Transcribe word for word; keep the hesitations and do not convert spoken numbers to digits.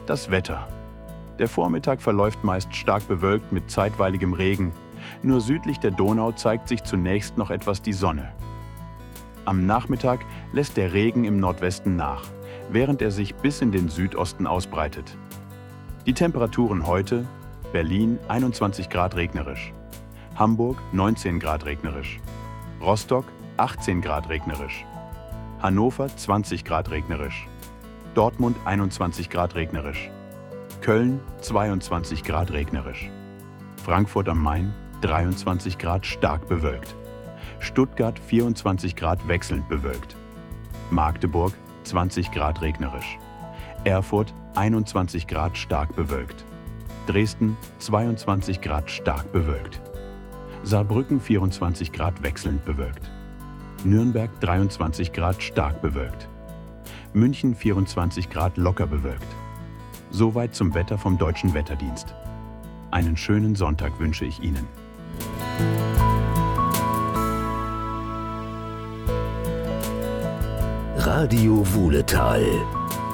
Das Wetter. Der Vormittag verläuft meist stark bewölkt mit zeitweiligem Regen. Nur südlich der Donau zeigt sich zunächst noch etwas die Sonne. Am Nachmittag lässt der Regen im Nordwesten nach, während er sich bis in den Südosten ausbreitet. Die Temperaturen heute: Berlin einundzwanzig Grad regnerisch, Hamburg neunzehn Grad regnerisch, Rostock achtzehn Grad regnerisch, Hannover zwanzig Grad regnerisch, Dortmund einundzwanzig Grad regnerisch, Köln zweiundzwanzig Grad regnerisch, Frankfurt am Main dreiundzwanzig Grad stark bewölkt, Stuttgart vierundzwanzig Grad wechselnd bewölkt, Magdeburg zwanzig Grad regnerisch, Erfurt einundzwanzig Grad stark bewölkt, Dresden zweiundzwanzig Grad stark bewölkt, Saarbrücken vierundzwanzig Grad wechselnd bewölkt, Nürnberg dreiundzwanzig Grad stark bewölkt, München vierundzwanzig Grad locker bewölkt. Soweit zum Wetter vom Deutschen Wetterdienst. Einen schönen Sonntag wünsche ich Ihnen. Radio Wuhletal.